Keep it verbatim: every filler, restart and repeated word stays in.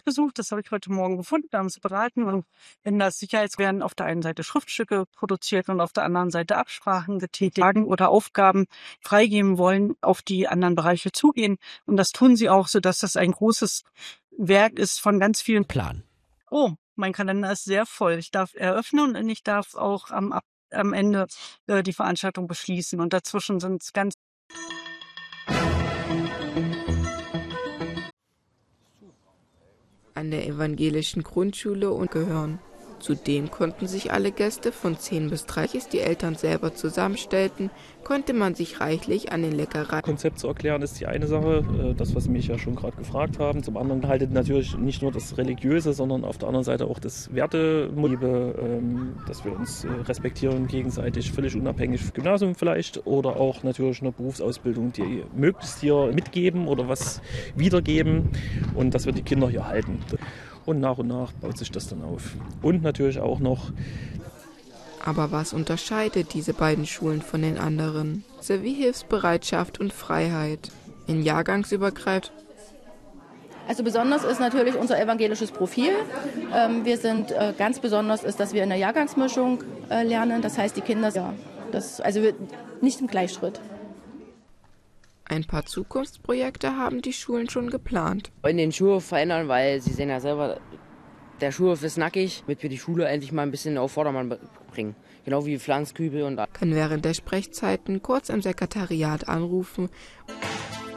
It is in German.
besucht. Das habe ich heute Morgen gefunden, da haben sie beraten. Und in der Sicherheit werden auf der einen Seite Schriftstücke produziert und auf der anderen Seite Absprachen getätigt oder Aufgaben freigeben wollen, auf die anderen Bereiche zugehen. Und das tun sie auch, sodass das ein großes Werk ist von ganz vielen Plan. Oh, mein Kalender ist sehr voll. Ich darf eröffnen und ich darf auch am, Ab- am Ende äh, die Veranstaltung beschließen. Und dazwischen sind es ganz an der evangelischen Grundschule und gehören. Zudem konnten sich alle Gäste von zehn bis dreißig, die Eltern selber zusammenstellten, konnte man sich reichlich an den Leckereien. Konzept zu erklären ist die eine Sache, das, was Sie mich ja schon gerade gefragt haben. Zum anderen haltet natürlich nicht nur das Religiöse, sondern auf der anderen Seite auch das Wertemotive, dass wir uns respektieren gegenseitig, völlig unabhängig, Gymnasium vielleicht oder auch natürlich eine Berufsausbildung, die möglichst hier mitgeben oder was wiedergeben und dass wir die Kinder hier halten. Und nach und nach baut sich das dann auf. Und natürlich auch noch. Aber was unterscheidet diese beiden Schulen von den anderen? Wie Hilfsbereitschaft und Freiheit. In Jahrgangsübergreifend. Also besonders ist natürlich unser evangelisches Profil. Ähm, wir sind äh, ganz besonders ist, dass wir in der Jahrgangsmischung äh, lernen. Das heißt, die Kinder, ja, das, also wir, nicht im Gleichschritt. Ein paar Zukunftsprojekte haben die Schulen schon geplant. Wir wollen den Schulhof verändern, weil Sie sehen ja selber, der Schulhof ist nackig, damit wir die Schule endlich mal ein bisschen auf Vordermann bringen. Genau wie Pflanzkübel und... Können während der Sprechzeiten kurz im Sekretariat anrufen.